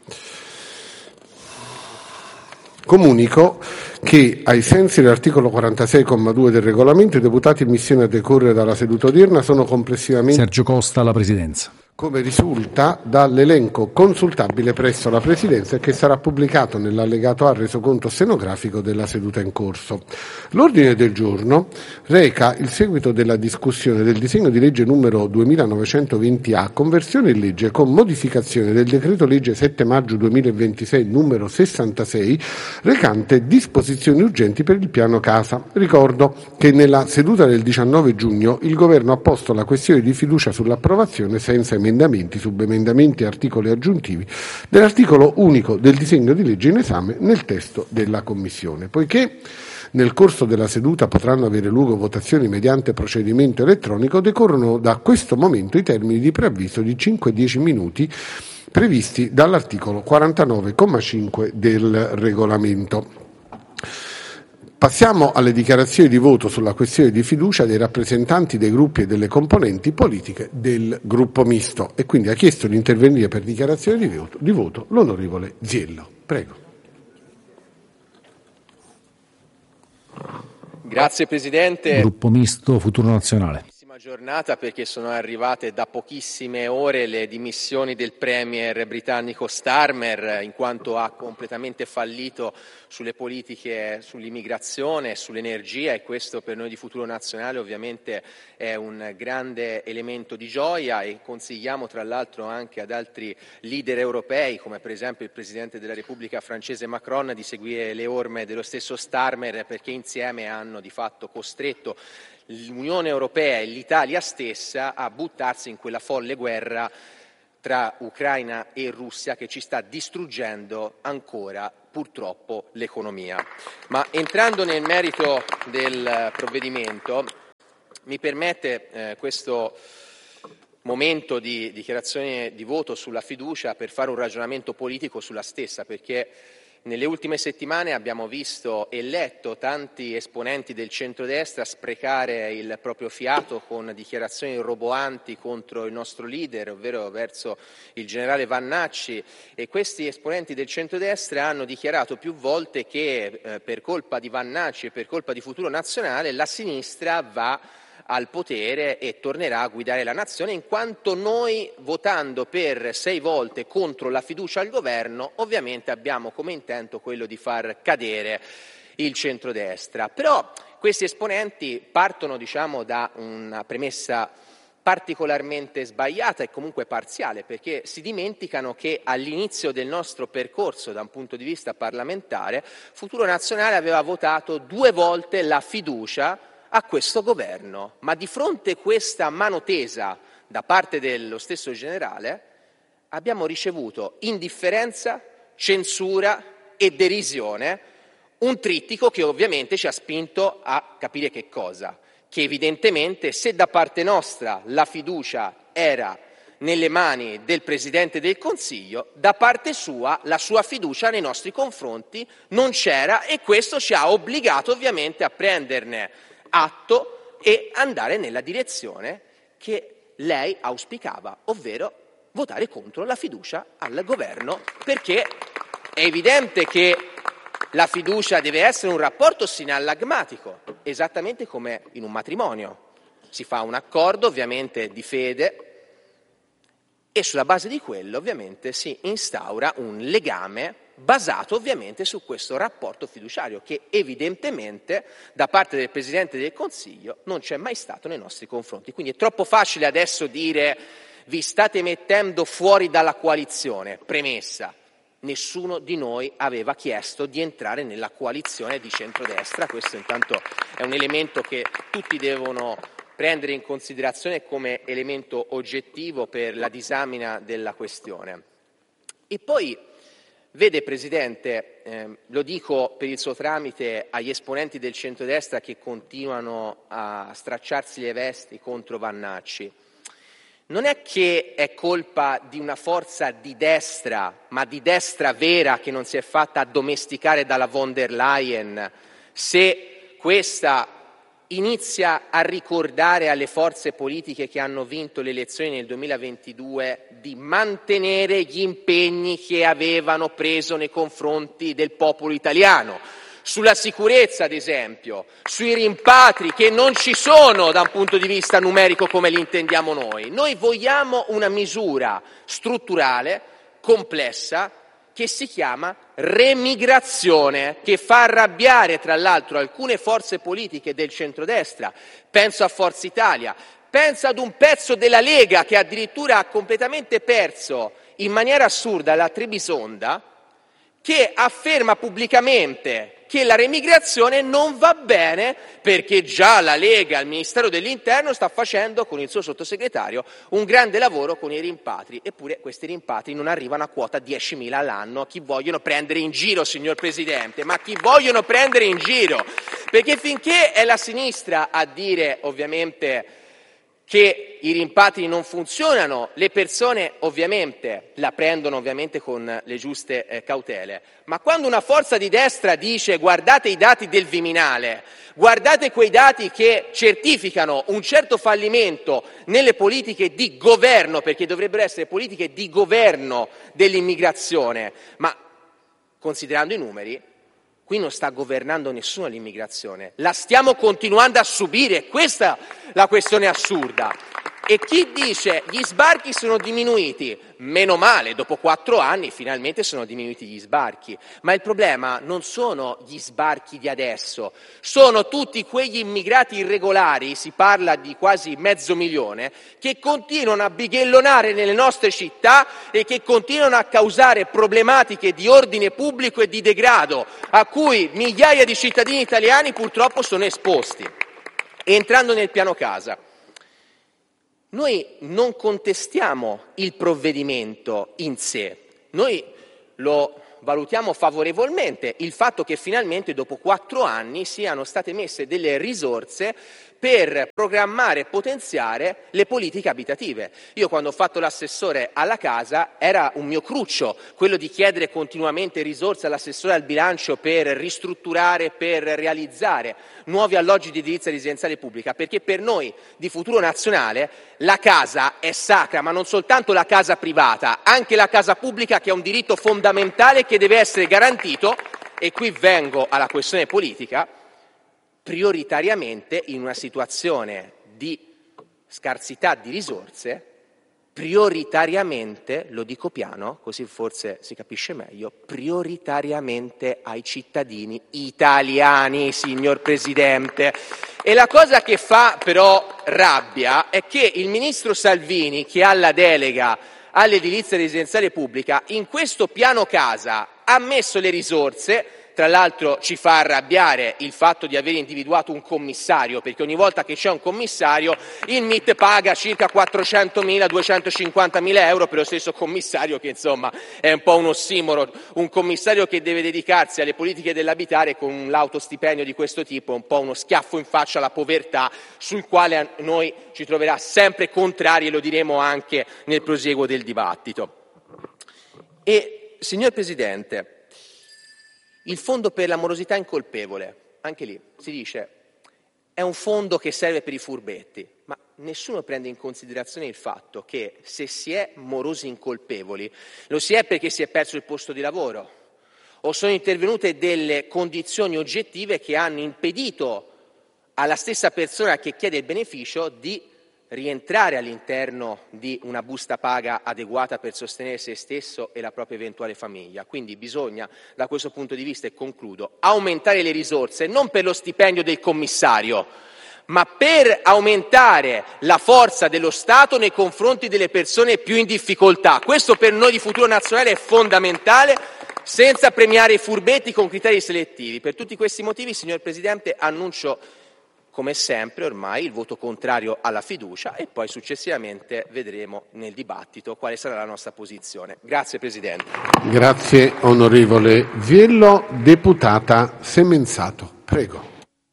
Comunico che ai sensi dell'articolo quarantasei comma due del regolamento i deputati in missione a decorrere dalla seduta odierna sono complessivamente Sergio Costa alla Presidenza. Come risulta dall'elenco consultabile presso la Presidenza e che sarà pubblicato nell'allegato A resoconto stenografico della seduta in corso. L'ordine del giorno reca il seguito della discussione del disegno di legge numero duemilanovecentoventi A, conversione in legge con modificazione del decreto legge sette maggio duemilaventisei numero sessantasei, recante disposizioni urgenti per il piano casa. Ricordo che nella seduta del diciannove giugno il Governo ha posto la questione di fiducia sull'approvazione senza emendamenti, subemendamenti e articoli aggiuntivi dell'articolo unico del disegno di legge in esame nel testo della Commissione. Poiché nel corso della seduta potranno avere luogo votazioni mediante procedimento elettronico, decorrono da questo momento i termini di preavviso di cinque a dieci minuti previsti dall'articolo quarantanove comma cinque del regolamento. Passiamo alle dichiarazioni di voto sulla questione di fiducia dei rappresentanti dei gruppi e delle componenti politiche del gruppo misto, e quindi ha chiesto di intervenire per dichiarazione di voto, di voto l'onorevole Ziello. Prego. Grazie Presidente. Gruppo misto Futuro Nazionale. giornata perché sono arrivate da pochissime ore le dimissioni del premier britannico Starmer, in quanto ha completamente fallito sulle politiche sull'immigrazione, sull'energia, e questo per noi di Futuro Nazionale ovviamente è un grande elemento di gioia, e consigliamo tra l'altro anche ad altri leader europei, come per esempio il Presidente della Repubblica francese Macron, di seguire le orme dello stesso Starmer, perché insieme hanno di fatto costretto l'Unione Europea e l'Italia stessa a buttarsi in quella folle guerra tra Ucraina e Russia che ci sta distruggendo ancora purtroppo l'economia. Ma entrando nel merito del provvedimento, mi permette eh, questo momento di dichiarazione di voto sulla fiducia per fare un ragionamento politico sulla stessa, perché nelle ultime settimane abbiamo visto e letto tanti esponenti del centrodestra sprecare il proprio fiato con dichiarazioni roboanti contro il nostro leader, ovvero verso il generale Vannacci, e questi esponenti del centrodestra hanno dichiarato più volte che eh, per colpa di Vannacci e per colpa di Futuro Nazionale la sinistra va al potere e tornerà a guidare la nazione, in quanto noi, votando per sei volte contro la fiducia al governo, ovviamente abbiamo come intento quello di far cadere il centrodestra. Però questi esponenti partono, diciamo, da una premessa particolarmente sbagliata e comunque parziale, perché si dimenticano che all'inizio del nostro percorso da un punto di vista parlamentare Futuro Nazionale aveva votato due volte la fiducia a questo governo, ma di fronte a questa mano tesa da parte dello stesso generale abbiamo ricevuto indifferenza, censura e derisione, un trittico che ovviamente ci ha spinto a capire che cosa? Che evidentemente se da parte nostra la fiducia era nelle mani del Presidente del Consiglio, da parte sua la sua fiducia nei nostri confronti non c'era, e questo ci ha obbligato ovviamente a prenderne atto e andare nella direzione che lei auspicava, ovvero votare contro la fiducia al governo, perché è evidente che la fiducia deve essere un rapporto sinallagmatico, esattamente come in un matrimonio. Si fa un accordo ovviamente di fede e sulla base di quello ovviamente si instaura un legame basato ovviamente su questo rapporto fiduciario che evidentemente da parte del Presidente del Consiglio non c'è mai stato nei nostri confronti. Quindi è troppo facile adesso dire vi state mettendo fuori dalla coalizione. Premessa: nessuno di noi aveva chiesto di entrare nella coalizione di centrodestra, questo intanto è un elemento che tutti devono prendere in considerazione come elemento oggettivo per la disamina della questione. E poi vede Presidente, eh, lo dico per il suo tramite agli esponenti del centrodestra che continuano a stracciarsi le vesti contro Vannacci, non è che è colpa di una forza di destra, ma di destra vera che non si è fatta addomesticare dalla von der Leyen, se questa inizia a ricordare alle forze politiche che hanno vinto le elezioni nel duemilaventidue di mantenere gli impegni che avevano preso nei confronti del popolo italiano, sulla sicurezza ad esempio, sui rimpatri che non ci sono da un punto di vista numerico come li intendiamo noi. Noi vogliamo una misura strutturale, complessa, che si chiama remigrazione, che fa arrabbiare tra l'altro alcune forze politiche del centrodestra, penso a Forza Italia, penso ad un pezzo della Lega che addirittura ha completamente perso in maniera assurda la Trebisonda, che afferma pubblicamente che la remigrazione non va bene perché già la Lega al Ministero dell'Interno sta facendo con il suo sottosegretario un grande lavoro con i rimpatri, eppure questi rimpatri non arrivano a quota diecimila all'anno. Chi vogliono prendere in giro, signor Presidente? Ma chi vogliono prendere in giro? Perché finché è la sinistra a dire ovviamente che i rimpatri non funzionano, le persone ovviamente la prendono ovviamente con le giuste eh, cautele, ma quando una forza di destra dice guardate i dati del Viminale, guardate quei dati che certificano un certo fallimento nelle politiche di governo, perché dovrebbero essere politiche di governo dell'immigrazione, ma considerando i numeri, qui non sta governando nessuno l'immigrazione, la stiamo continuando a subire, questa la questione assurda. E chi dice gli sbarchi sono diminuiti, meno male, dopo quattro anni finalmente sono diminuiti gli sbarchi, ma il problema non sono gli sbarchi di adesso, sono tutti quegli immigrati irregolari, si parla di quasi mezzo milione, che continuano a bighellonare nelle nostre città e che continuano a causare problematiche di ordine pubblico e di degrado a cui migliaia di cittadini italiani purtroppo sono esposti. Entrando nel piano casa, noi non contestiamo il provvedimento in sé, noi lo valutiamo favorevolmente il fatto che finalmente dopo quattro anni siano state messe delle risorse per programmare e potenziare le politiche abitative. Io quando ho fatto l'assessore alla casa era un mio cruccio quello di chiedere continuamente risorse all'assessore al bilancio per ristrutturare, per realizzare nuovi alloggi di edilizia residenziale pubblica, perché per noi di Futuro Nazionale la casa è sacra, ma non soltanto la casa privata, anche la casa pubblica, che è un diritto fondamentale che deve essere garantito. E qui vengo alla questione politica. Prioritariamente in una situazione di scarsità di risorse, prioritariamente, lo dico piano, così forse si capisce meglio, prioritariamente ai cittadini italiani, signor Presidente. E la cosa che fa però rabbia è che il ministro Salvini, che ha la delega all'edilizia residenziale pubblica, in questo piano casa ha messo le risorse. Tra l'altro ci fa arrabbiare il fatto di aver individuato un commissario, perché ogni volta che c'è un commissario il M I T paga circa quattrocentomila duecentocinquantamila euro per lo stesso commissario, che insomma è un po' un ossimoro. Un commissario che deve dedicarsi alle politiche dell'abitare con l'autostipendio di questo tipo è un po' uno schiaffo in faccia alla povertà, sul quale a noi ci troverà sempre contrari, e lo diremo anche nel prosieguo del dibattito. E, signor Presidente, il fondo per la morosità incolpevole, anche lì si dice è un fondo che serve per i furbetti, ma nessuno prende in considerazione il fatto che se si è morosi incolpevoli lo si è perché si è perso il posto di lavoro o sono intervenute delle condizioni oggettive che hanno impedito alla stessa persona che chiede il beneficio di rientrare all'interno di una busta paga adeguata per sostenere se stesso e la propria eventuale famiglia. Quindi bisogna, da questo punto di vista, e concludo, aumentare le risorse non per lo stipendio del commissario, ma per aumentare la forza dello Stato nei confronti delle persone più in difficoltà. Questo per noi di Futuro Nazionale è fondamentale, senza premiare i furbetti con criteri selettivi. Per tutti questi motivi, signor Presidente, annuncio come sempre ormai il voto contrario alla fiducia e poi successivamente vedremo nel dibattito quale sarà la nostra posizione. Grazie Presidente. Grazie onorevole Viello. Deputata Semenzato, prego.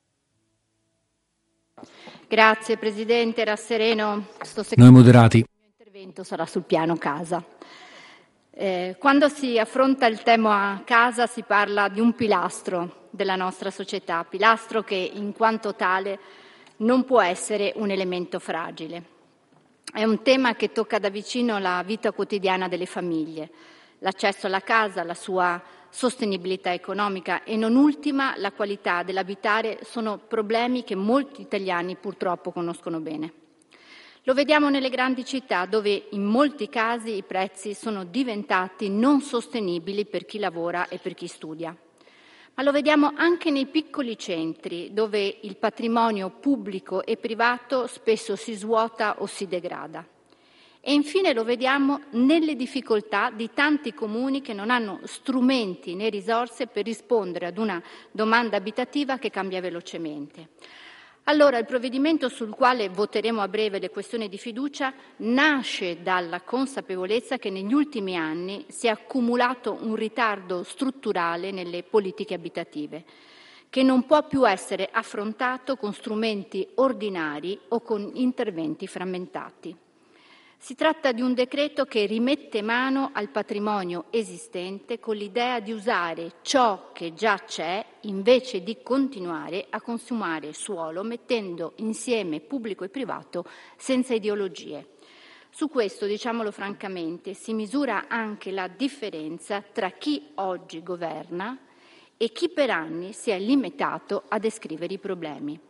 Grazie Presidente, era sereno. Sto Noi moderati. Il mio intervento sarà sul piano casa. Eh, quando si affronta il tema casa si parla di un pilastro della nostra società, pilastro che in quanto tale non può essere un elemento fragile. È un tema che tocca da vicino la vita quotidiana delle famiglie, l'accesso alla casa, la sua sostenibilità economica e non ultima la qualità dell'abitare sono problemi che molti italiani purtroppo conoscono bene. Lo vediamo nelle grandi città dove in molti casi i prezzi sono diventati non sostenibili per chi lavora e per chi studia. Ma lo vediamo anche nei piccoli centri dove il patrimonio pubblico e privato spesso si svuota o si degrada. E infine lo vediamo nelle difficoltà di tanti comuni che non hanno strumenti né risorse per rispondere ad una domanda abitativa che cambia velocemente. Allora il provvedimento sul quale voteremo a breve le questioni di fiducia nasce dalla consapevolezza che negli ultimi anni si è accumulato un ritardo strutturale nelle politiche abitative, che non può più essere affrontato con strumenti ordinari o con interventi frammentati. Si tratta di un decreto che rimette mano al patrimonio esistente con l'idea di usare ciò che già c'è invece di continuare a consumare suolo mettendo insieme pubblico e privato senza ideologie. Su questo, diciamolo francamente, si misura anche la differenza tra chi oggi governa e chi per anni si è limitato a descrivere i problemi.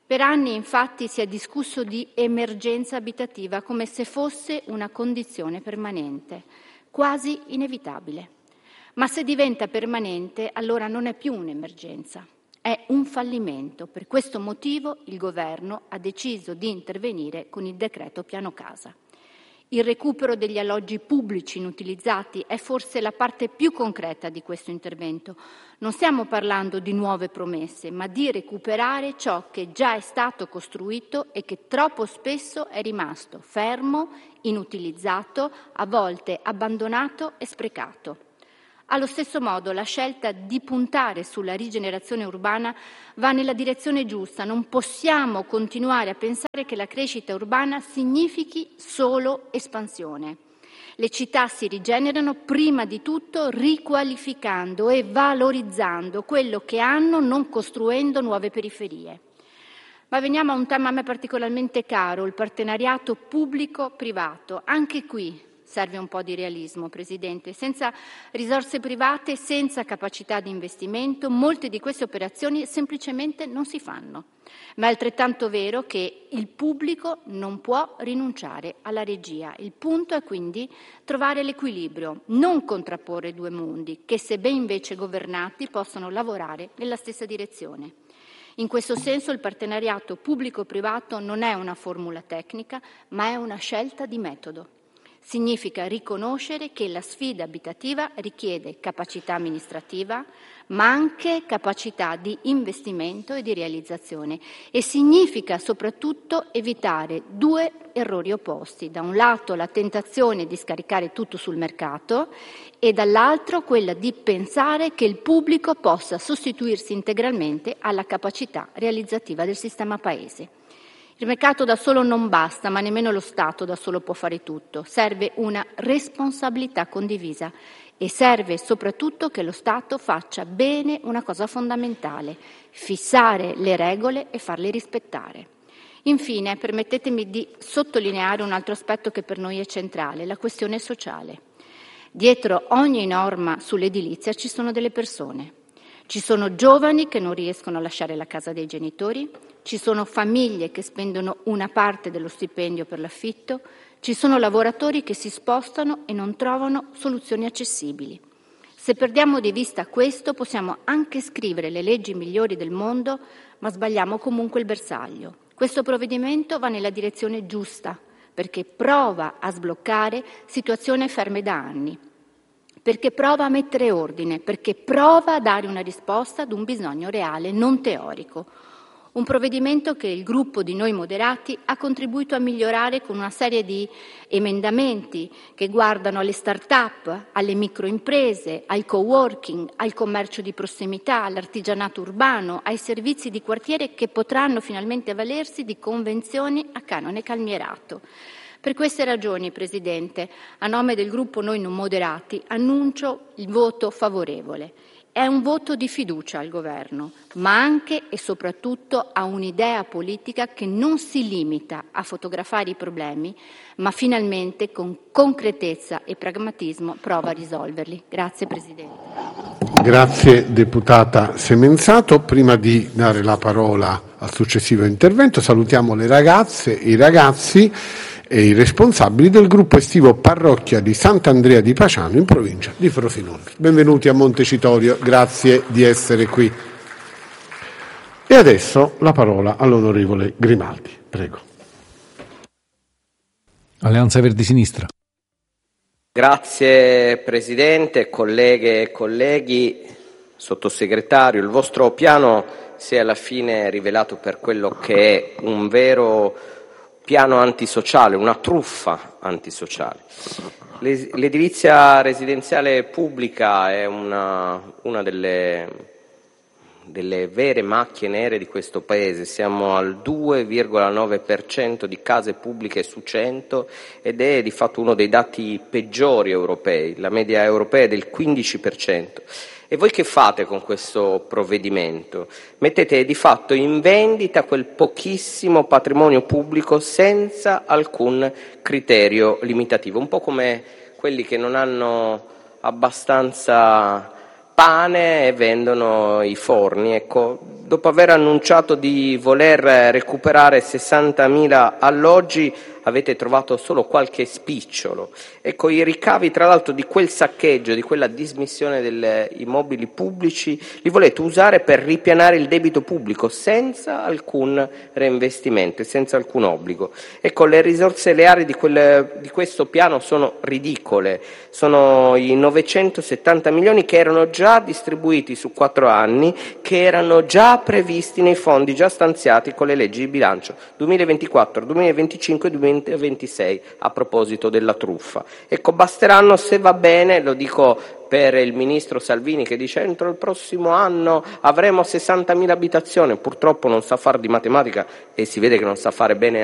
Per anni, infatti, si è discusso di emergenza abitativa come se fosse una condizione permanente, quasi inevitabile. Ma se diventa permanente, allora non è più un'emergenza, è un fallimento. Per questo motivo il Governo ha deciso di intervenire con il decreto Piano Casa. Il recupero degli alloggi pubblici inutilizzati è forse la parte più concreta di questo intervento. Non stiamo parlando di nuove promesse, ma di recuperare ciò che già è stato costruito e che troppo spesso è rimasto fermo, inutilizzato, a volte abbandonato e sprecato. Allo stesso modo, la scelta di puntare sulla rigenerazione urbana va nella direzione giusta. Non possiamo continuare a pensare che la crescita urbana significhi solo espansione. Le città si rigenerano prima di tutto riqualificando e valorizzando quello che hanno, non costruendo nuove periferie. Ma veniamo a un tema a me particolarmente caro, il partenariato pubblico-privato. Anche qui serve un po' di realismo, Presidente. Senza risorse private, senza capacità di investimento, molte di queste operazioni semplicemente non si fanno. Ma è altrettanto vero che il pubblico non può rinunciare alla regia. Il punto è quindi trovare l'equilibrio, non contrapporre due mondi, che se ben invece governati possono lavorare nella stessa direzione. In questo senso il partenariato pubblico-privato non è una formula tecnica, ma è una scelta di metodo. Significa riconoscere che la sfida abitativa richiede capacità amministrativa, ma anche capacità di investimento e di realizzazione, e significa soprattutto evitare due errori opposti: da un lato la tentazione di scaricare tutto sul mercato e dall'altro quella di pensare che il pubblico possa sostituirsi integralmente alla capacità realizzativa del sistema Paese. Il mercato da solo non basta, ma nemmeno lo Stato da solo può fare tutto. Serve una responsabilità condivisa e serve soprattutto che lo Stato faccia bene una cosa fondamentale: fissare le regole e farle rispettare. Infine, permettetemi di sottolineare un altro aspetto che per noi è centrale: la questione sociale. Dietro ogni norma sull'edilizia ci sono delle persone. Ci sono giovani che non riescono a lasciare la casa dei genitori, ci sono famiglie che spendono una parte dello stipendio per l'affitto, ci sono lavoratori che si spostano e non trovano soluzioni accessibili. Se perdiamo di vista questo, possiamo anche scrivere le leggi migliori del mondo, ma sbagliamo comunque il bersaglio. Questo provvedimento va nella direzione giusta, perché prova a sbloccare situazioni ferme da anni, perché prova a mettere ordine, perché prova a dare una risposta ad un bisogno reale, non teorico. Un provvedimento che il gruppo di Noi Moderati ha contribuito a migliorare con una serie di emendamenti che guardano alle start-up, alle microimprese, al co-working, al commercio di prossimità, all'artigianato urbano, ai servizi di quartiere che potranno finalmente avvalersi di convenzioni a canone calmierato. Per queste ragioni, Presidente, a nome del gruppo Noi Non Moderati annuncio il voto favorevole. È un voto di fiducia al Governo, ma anche e soprattutto a un'idea politica che non si limita a fotografare i problemi, ma finalmente con concretezza e pragmatismo prova a risolverli. Grazie Presidente. Grazie deputata Semenzato. Prima di dare la parola al successivo intervento salutiamo le ragazze, i ragazzi e i responsabili del gruppo estivo Parrocchia di Sant'Andrea di Paciano in provincia di Frosinone. Benvenuti a Montecitorio, grazie di essere qui. E adesso la parola all'onorevole Grimaldi, prego. Alleanza Verdi Sinistra. Grazie Presidente, colleghe e colleghi, Sottosegretario. Il vostro piano si è alla fine rivelato per quello che è un vero piano antisociale, una truffa antisociale. L'edilizia residenziale pubblica è una, una delle, delle vere macchie nere di questo Paese. Siamo al due virgola nove per cento di case pubbliche su cento ed è di fatto uno dei dati peggiori europei. La media europea è del quindici per cento. E voi che fate con questo provvedimento? Mettete di fatto in vendita quel pochissimo patrimonio pubblico senza alcun criterio limitativo, un po' come quelli che non hanno abbastanza pane e vendono i forni. Ecco, dopo aver annunciato di voler recuperare sessantamila alloggi, avete trovato solo qualche spicciolo. Ecco, i ricavi tra l'altro di quel saccheggio, di quella dismissione degli immobili pubblici, li volete usare per ripianare il debito pubblico senza alcun reinvestimento e senza alcun obbligo. Ecco, le risorse reali di, quel, di questo piano sono ridicole, sono i novecentosettanta milioni che erano già distribuiti su quattro anni, che erano già previsti nei fondi già stanziati con le leggi di bilancio duemilaventiquattro, duemilaventicinque e duemilaventisei a proposito della truffa. Ecco, basteranno, se va bene, lo dico per il ministro Salvini che dice entro il prossimo anno avremo sessantamila abitazioni, purtroppo non sa fare di matematica e si vede che non sa fare bene